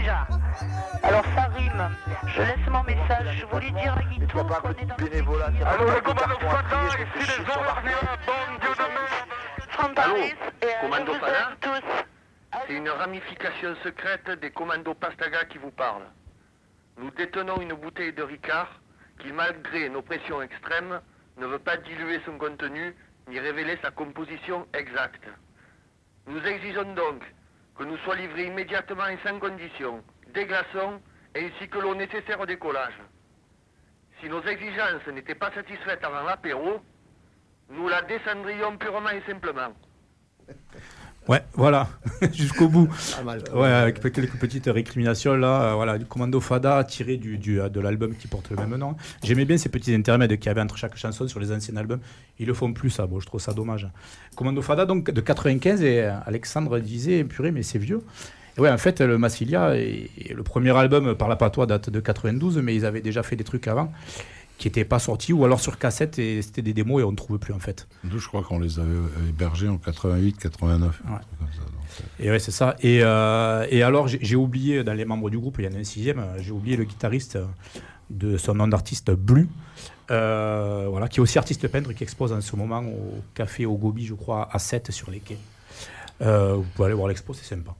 déjà. Alors ça rime. Je laisse mon message. Je voulais dire à Guito qu'on est dans le bénévolat. Allô, le commando Fada, ici les Auvergnats, bon Dieu de merde. Allô, commando Fada, c'est une ramification secrète des commandos Pastaga qui vous parle. Nous détenons une bouteille de Ricard qui, malgré nos pressions extrêmes, ne veut pas diluer son contenu ni révéler sa composition exacte. Nous exigeons donc que nous soit livré immédiatement et sans condition des glaçons ainsi que l'eau nécessaire au décollage. Si nos exigences n'étaient pas satisfaites avant l'apéro, nous la descendrions purement et simplement. Ouais, voilà, jusqu'au bout. Ouais, avec quelques petites récriminations là, voilà, du commando Fada tiré de l'album qui porte le même nom. J'aimais bien ces petits intermèdes qu'il y avait entre chaque chanson sur les anciens albums. Ils le font plus, ça. Bon, je trouve ça dommage. Commando Fada, donc de 95, et Alexandre disait, purée, mais c'est vieux. Et ouais, en fait, le Massilia, et le premier album par la patois date de 92, mais ils avaient déjà fait des trucs avant qui n'étaient pas sortis, ou alors sur cassette, et c'était des démos et on ne trouvait plus en fait. Nous, je crois qu'on les avait hébergés en 88, 89. Ouais. Et ouais, c'est ça. Et alors, j'ai oublié, dans les membres du groupe, il y en a un sixième, j'ai oublié le guitariste de son nom d'artiste Blu, voilà, qui est aussi artiste peintre, qui expose en ce moment au café au Gobi, je crois, à 7 sur les quais. Vous pouvez aller voir l'expo, c'est sympa.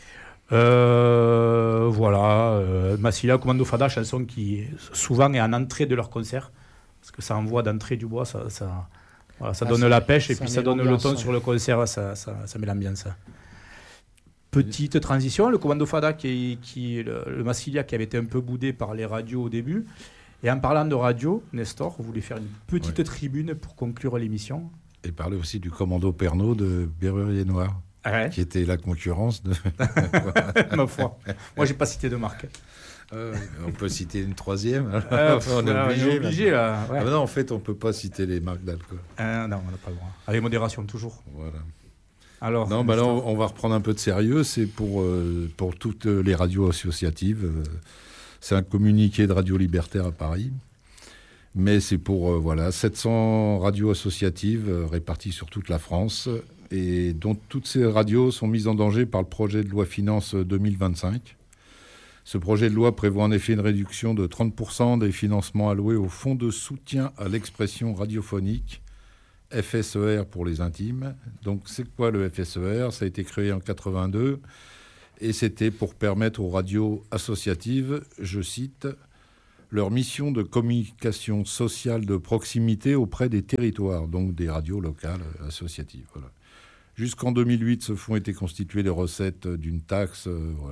Voilà, Massilia, Commando Fada, chanson qui souvent est en entrée de leur concert, parce que ça envoie d'entrée du bois, ça donne la pêche, et puis ça donne le ton sur le concert, ça met l'ambiance. Petite transition, le Commando Fada, le Massilia qui avait été un peu boudé par les radios au début, et en parlant de radio, Nestor voulait faire une petite tribune pour conclure l'émission. Et parler aussi du Commando Pernod de Berrurier Noir. Ouais. Qui était la concurrence de... Ma foi. Moi, j'ai pas cité de marque. On peut citer une troisième. On est obligé. Là. Ouais. Ah, non, en fait, on peut pas citer les marques d'alcool. Non, on n'a pas le droit. Avec modération, toujours. Voilà. Alors, non, là, on va reprendre un peu de sérieux. C'est pour toutes les radios associatives. C'est un communiqué de Radio Libertaire à Paris. Mais c'est pour 700 radios associatives réparties sur toute la France, et dont toutes ces radios sont mises en danger par le projet de loi Finances 2025. Ce projet de loi prévoit en effet une réduction de 30% des financements alloués au Fonds de soutien à l'expression radiophonique, FSER pour les intimes. Donc c'est quoi le FSER ? Ça a été créé en 82, et c'était pour permettre aux radios associatives, je cite, leur mission de communication sociale de proximité auprès des territoires, donc des radios locales associatives. Voilà. Jusqu'en 2008, ce fonds était constitué des recettes d'une taxe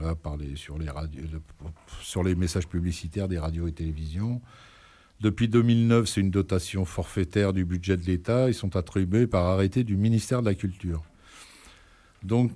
sur les messages publicitaires des radios et télévisions. Depuis 2009, c'est une dotation forfaitaire du budget de l'État. Ils sont attribués par arrêté du ministère de la Culture. Donc,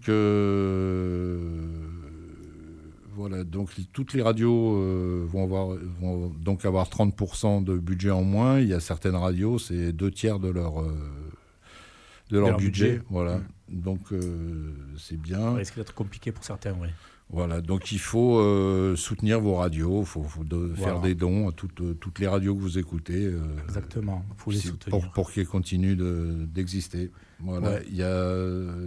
donc toutes les radios vont donc avoir 30% de budget en moins. Il y a certaines radios, c'est 2/3 de leur budget. Voilà. Donc c'est bien. Ça risque d'être compliqué pour certains, oui. Voilà, donc il faut soutenir vos radios, il faut faire des dons à toutes les radios que vous écoutez. Exactement, il faut les soutenir. Pour qu'elles continuent d'exister. Voilà. Ouais. Il y a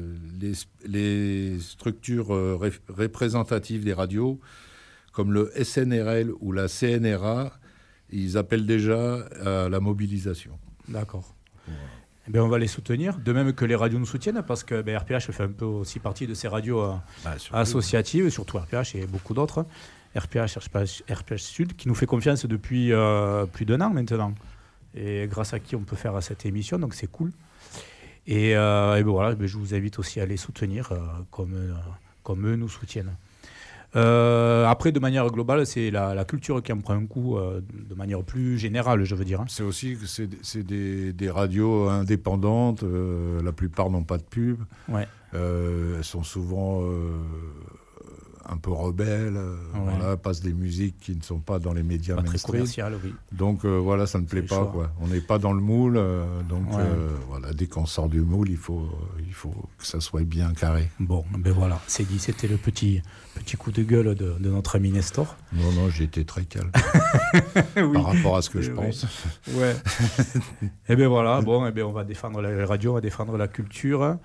les structures représentatives des radios, comme le SNRL ou la CNRA, ils appellent déjà à la mobilisation. D'accord. Voilà. Eh bien, on va les soutenir, de même que les radios nous soutiennent, parce que RPH fait un peu aussi partie de ces radios associatives, surtout RPH et beaucoup d'autres. RPH Sud, qui nous fait confiance depuis plus d'1 an maintenant, et grâce à qui on peut faire cette émission, donc c'est cool. Et voilà, je vous invite aussi à les soutenir comme eux nous soutiennent. Après, de manière globale, c'est la culture qui en prend un coup de manière plus générale, je veux dire. C'est aussi que c'est des radios indépendantes. La plupart n'ont pas de pub. Ouais. Elles sont souvent un peu rebelles. Voilà, passent des musiques qui ne sont pas dans les médias mainstream. Très commerciales, oui. Donc voilà, ça ne plaît pas, quoi. On n'est pas dans le moule. Voilà, dès qu'on sort du moule, il faut que ça soit bien carré. Bon, ben voilà, c'est dit. C'était le petit coup de gueule de notre ami Nestor. Non, j'ai été très calme par rapport à ce que je pense. Ouais. Et bien voilà, on va défendre la radio, on va défendre la culture.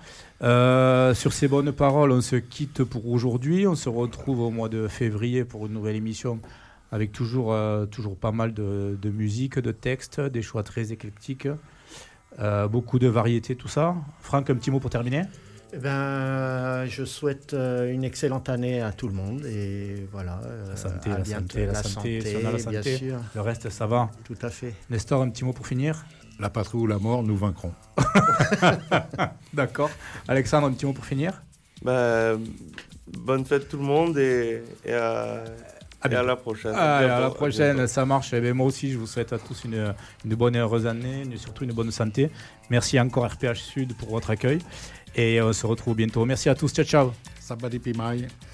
Sur ces bonnes paroles, on se quitte pour aujourd'hui. On se retrouve au mois de février pour une nouvelle émission avec toujours pas mal de musique, de textes, des choix très éclectiques, beaucoup de variétés, tout ça. Franck, un petit mot pour terminer ? Je souhaite une excellente année à tout le monde et voilà. La santé, la santé, si on a la santé, bien sûr. Le reste, ça va. Tout à fait. Nestor, un petit mot pour finir ? La patrie ou la mort, nous vaincrons. D'accord. Alexandre, un petit mot pour finir ? Bonne fête tout le monde et à la prochaine. À la prochaine, ça marche. Moi aussi, je vous souhaite à tous une bonne et heureuse année, surtout une bonne santé. Merci encore RPH Sud pour votre accueil et on se retrouve bientôt. Merci à tous, ciao ciao. Sabadi Pimai.